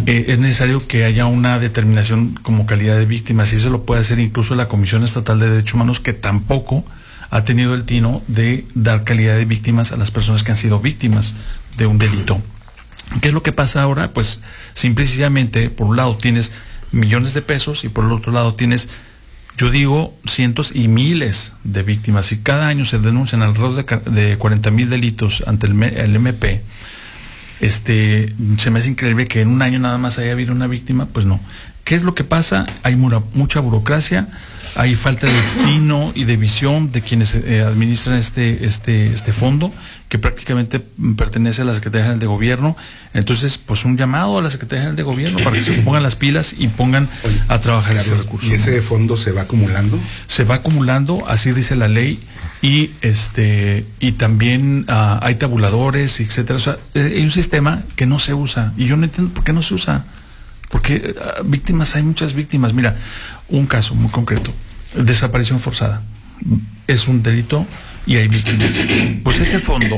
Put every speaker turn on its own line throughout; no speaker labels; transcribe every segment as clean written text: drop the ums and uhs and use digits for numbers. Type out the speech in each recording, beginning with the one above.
es necesario que haya una determinación como calidad de víctimas, y eso lo puede hacer incluso la Comisión Estatal de Derechos Humanos, que tampoco ha tenido el tino de dar calidad de víctimas a las personas que han sido víctimas de un delito. ¿Qué es lo que pasa ahora? Pues simple y sencillamente, por un lado tienes millones de pesos y por el otro lado tienes, yo digo, cientos y miles de víctimas, y cada año se denuncian alrededor de 40,000 delitos ante el MP. Se me hace increíble que en un año nada más haya habido una víctima. Pues no. ¿Qué es lo que pasa? Hay mucha burocracia, hay falta de tino y de visión de quienes administran este fondo, que prácticamente pertenece a la Secretaría General de Gobierno. Entonces, pues un llamado a la Secretaría General de Gobierno para que se pongan las pilas y pongan a trabajar ese recurso.
¿Y ese fondo se va acumulando?
Se va acumulando, así dice la ley, y también hay tabuladores, etcétera. O sea, hay un sistema que no se usa, y yo no entiendo por qué no se usa. Porque víctimas, hay muchas víctimas. Mira, un caso muy concreto: desaparición forzada. Es un delito y hay víctimas. Pues ese fondo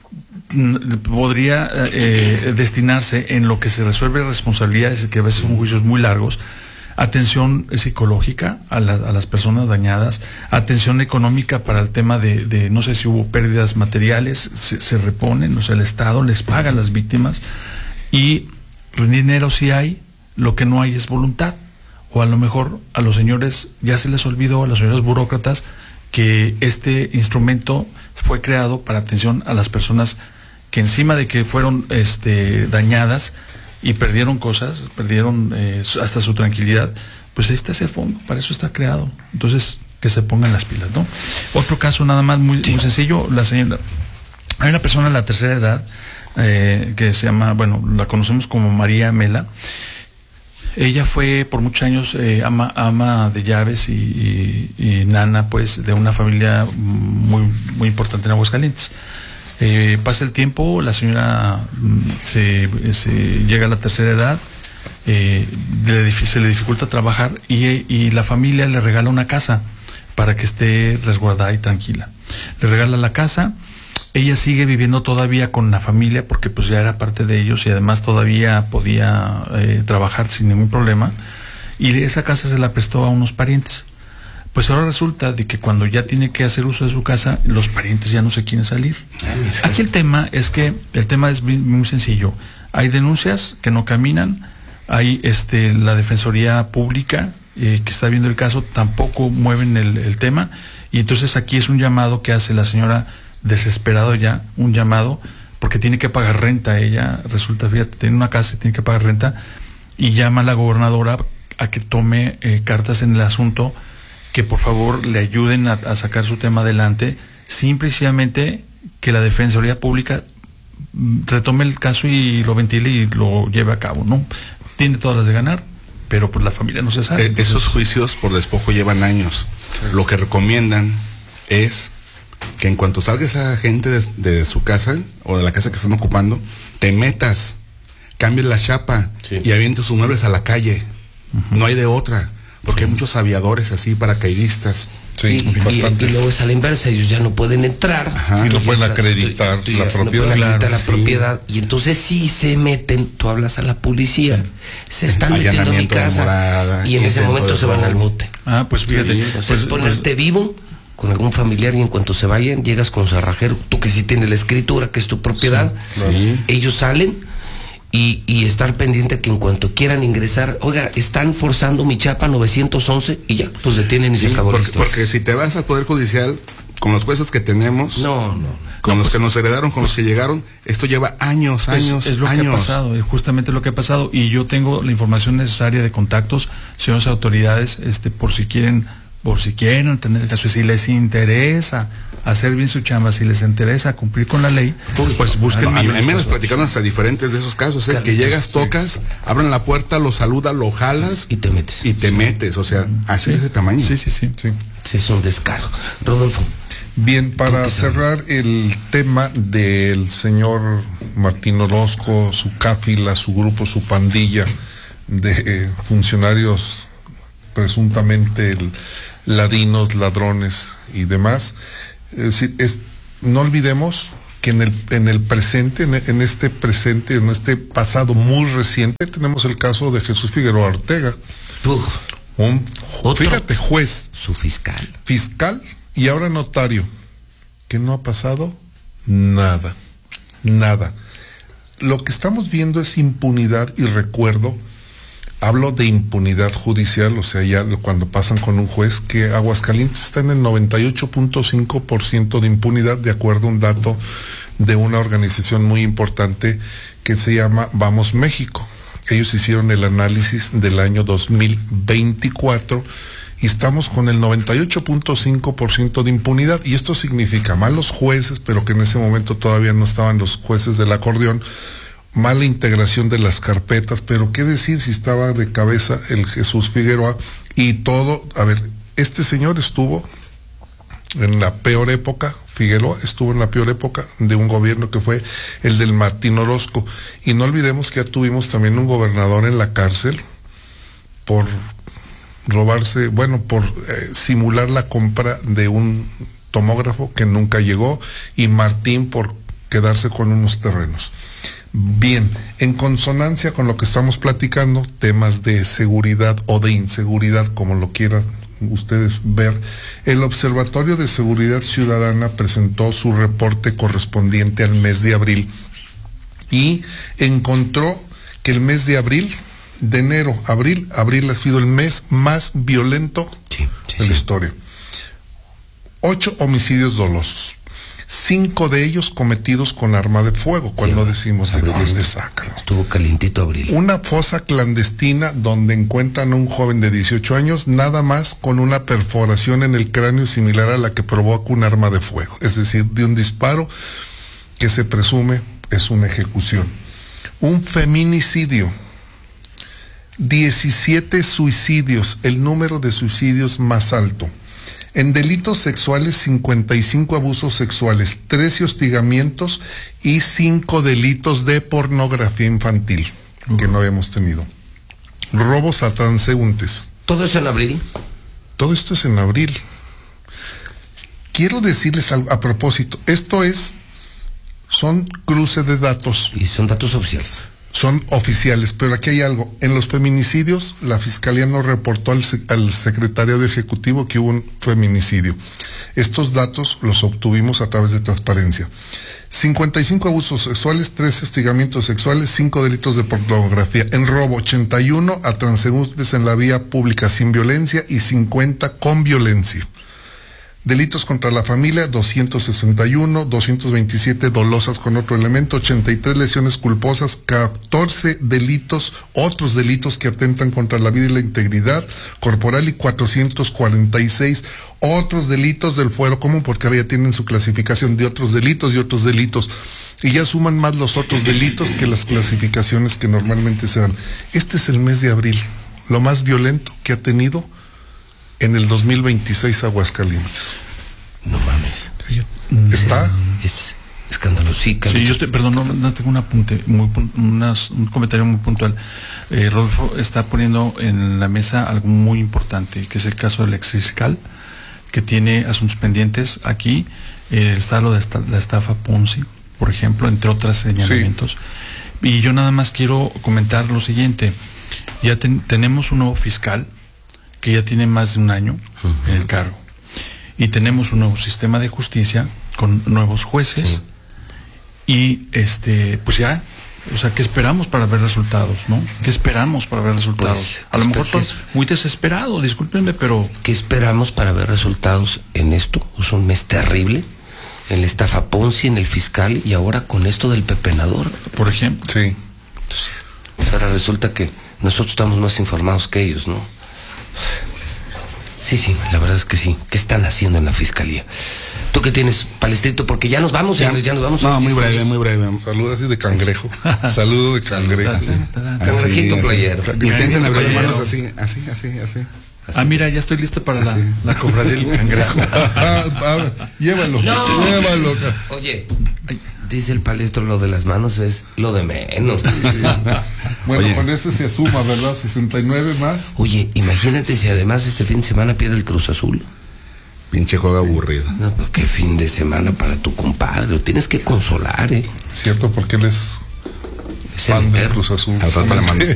podría destinarse en lo que se resuelve responsabilidades, que a veces son juicios muy largos, atención psicológica a las personas dañadas, atención económica para el tema de no sé si hubo pérdidas materiales, se reponen, o sea, el Estado les paga a las víctimas, y dinero sí hay. Lo que no hay es voluntad, o a lo mejor a los señores ya se les olvidó, a los señores burócratas, que este instrumento fue creado para atención a las personas que, encima de que fueron dañadas y perdieron cosas, perdieron hasta su tranquilidad, pues ahí está ese fondo, para eso está creado. Entonces, que se pongan las pilas, ¿no? Otro caso nada más muy sencillo: hay una persona de la tercera edad que se llama, bueno, la conocemos como María Mela. Ella fue por muchos años ama de llaves y nana, pues, de una familia muy importante en Aguascalientes. Pasa el tiempo, la señora se llega a la tercera edad, se le dificulta trabajar, y la familia le regala una casa para que esté resguardada y tranquila. Le regala la casa. Ella sigue viviendo todavía con la familia porque pues ya era parte de ellos, y además todavía podía trabajar sin ningún problema, y esa casa se la prestó a unos parientes. Pues ahora resulta de que cuando ya tiene que hacer uso de su casa, los parientes ya no se quieren salir. Aquí el tema es muy sencillo: hay denuncias que no caminan, hay la Defensoría Pública que está viendo el caso, tampoco mueven el tema, y entonces aquí es un llamado que hace la señora, desesperado ya, un llamado, porque tiene que pagar renta. Ella resulta, fíjate, tiene una casa y tiene que pagar renta, y llama a la gobernadora a que tome cartas en el asunto, que por favor le ayuden a sacar su tema adelante, simplemente que la Defensoría Pública retome el caso y lo ventile y lo lleve a cabo, ¿no? Tiene todas las de ganar, pero pues la familia no se sabe.
Esos juicios por despojo llevan años. Lo que recomiendan es que en cuanto salga esa gente de su casa o de la casa que están ocupando, te metas, cambies la chapa y avientes sus muebles a la calle. No hay de otra, porque hay muchos aviadores así, paracaidistas.
Sí, y luego es a la inversa, ellos ya no pueden entrar.
Y no pueden acreditar la propiedad.
No pueden acreditar la propiedad, y entonces sí se meten, tú hablas a la policía, se están metiendo en mi casa, morada, y en ese momento se van al mute.
Pues fíjate.
Entonces ponerte vivo con algún familiar, y en cuanto se vayan, llegas con cerrajero, tú que sí tienes la escritura, que es tu propiedad, ellos salen, y estar pendiente que en cuanto quieran ingresar, oiga, están forzando mi chapa 911, y ya, pues detienen y se acabó la historia.
Porque si te vas al Poder Judicial, con los jueces que tenemos, con los que nos heredaron, con los que llegaron, esto lleva años.
Es lo que ha pasado, es justamente lo que ha pasado, y yo tengo la información necesaria de contactos, señores autoridades, por si quieren entender el caso, y si les interesa hacer bien su chamba, si les interesa cumplir con la ley, pues busquen.
A mí me los platicaron hasta diferentes de esos casos, que llegas, tocas, abren la puerta, lo saludas, lo jalas
y te metes.
O sea, así de ese tamaño.
Sí.
Sí, es un descaro. Rodolfo.
Bien, para cerrar el tema del señor Martín Orozco, su cáfila, su grupo, su pandilla de funcionarios presuntamente ladinos, ladrones y demás, no olvidemos que en el presente, en este pasado muy reciente, tenemos el caso de Jesús Figueroa Ortega. Fíjate, juez.
Su fiscal.
Fiscal y ahora notario. Que no ha pasado nada. Nada. Lo que estamos viendo es impunidad, y recuerdo, hablo de impunidad judicial, o sea, ya cuando pasan con un juez, que Aguascalientes está en el 98.5% de impunidad, de acuerdo a un dato de una organización muy importante que se llama Vamos México. Ellos hicieron el análisis del año 2024 y estamos con el 98.5% de impunidad, y esto significa malos jueces, pero que en ese momento todavía no estaban los jueces del acordeón, mala integración de las carpetas, pero qué decir si estaba de cabeza el Jesús Figueroa y todo. A ver, este señor estuvo en la peor época, Figueroa estuvo en la peor época de un gobierno que fue el del Martín Orozco, y no olvidemos que ya tuvimos también un gobernador en la cárcel por robarse, por simular la compra de un tomógrafo que nunca llegó, y Martín por quedarse con unos terrenos. Bien, en consonancia con lo que estamos platicando, temas de seguridad o de inseguridad, como lo quieran ustedes ver, el Observatorio de Seguridad Ciudadana presentó su reporte correspondiente al mes de abril y encontró que el mes de abril, de enero a abril ha sido el mes más violento de la historia. 8 homicidios dolosos, 5 de ellos cometidos con arma de fuego. Cuando decimos de dónde sacan.
Estuvo calientito abril.
Una fosa clandestina donde encuentran a un joven de 18 años nada más con una perforación en el cráneo similar a la que provoca un arma de fuego, es decir, de un disparo que se presume es una ejecución. Un feminicidio, 17 suicidios, el número de suicidios más alto. En delitos sexuales, 55 abusos sexuales, 13 hostigamientos y 5 delitos de pornografía infantil que no habíamos tenido. Robos a transeúntes.
¿Todo eso en abril?
Todo esto es en abril. Quiero decirles algo a propósito. Son cruce de datos.
Y son datos oficiales.
Son oficiales, pero aquí hay algo. En los feminicidios, la Fiscalía no reportó al secretario de Ejecutivo que hubo un feminicidio. Estos datos los obtuvimos a través de transparencia. 55 abusos sexuales, 13 hostigamientos sexuales, 5 delitos de pornografía. En robo, 81 a transeúntes en la vía pública sin violencia y 50 con violencia. Delitos contra la familia, 261, 227 dolosas con otro elemento, 83 lesiones culposas, 14 delitos, otros delitos que atentan contra la vida y la integridad corporal, y 446 otros delitos del fuero común, porque ahora ya tienen su clasificación de otros delitos y otros delitos. Y ya suman más los otros delitos que las clasificaciones que normalmente se dan. Este es el mes de abril, lo más violento que ha tenido en el 2026 Aguascalientes.
No mames.
¿Está?
Es escandaloso. Sí,
perdón, no tengo un apunte, un comentario muy puntual. Rodolfo está poniendo en la mesa algo muy importante, que es el caso del ex fiscal, que tiene asuntos pendientes aquí. Está lo de la estafa Ponzi, por ejemplo, entre otros señalamientos. Sí. Y yo nada más quiero comentar lo siguiente. Ya tenemos un nuevo fiscal que ya tiene más de un año en el cargo, y tenemos un nuevo sistema de justicia con nuevos jueces, y pues ya, o sea, ¿qué esperamos para ver resultados, no? ¿Qué esperamos para ver resultados?
Pues,
a lo mejor son muy desesperados, discúlpenme, pero
¿qué esperamos para ver resultados en esto? Es un mes terrible, en la estafa Ponzi, en el fiscal, y ahora con esto del pepenador,
por ejemplo.
Sí.
Entonces, ahora resulta que nosotros estamos más informados que ellos, ¿no? Sí, la verdad es que sí. ¿Qué están haciendo en la fiscalía? ¿Tú qué tienes, Palestrito? Porque ya nos vamos, señores, ya nos vamos.
No, muy breve.
Saludo así de cangrejo. Saludo de cangrejo.
Cangrejito playero.
Intenten abrir las manos así.
Mira, ya estoy listo para la cobradía del cangrejo.
Llévalo.
Oye, dice el Palestro, lo de las manos es lo de menos.
Bueno, oye, con eso se suma, ¿verdad? 69 más.
Oye, imagínate si además este fin de semana pierde el Cruz Azul.
Pinche juego aburrido.
No, pero qué fin de semana para tu compadre. Lo tienes que consolar,
Cierto, porque él es
Es el
fan del
eterno.
Cruz Azul.
Al rato le mando.